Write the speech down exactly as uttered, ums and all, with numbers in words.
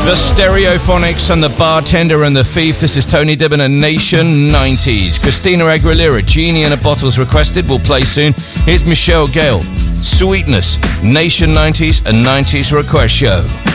The Stereophonics and the Bartender and the Thief. This is Tony Dibben and Nation nineties. Christina Aguilera, Genie in a Bottle's requested. Will play soon. Here's Michelle Gale, Sweetness, Nation nineties and nineties Request Show.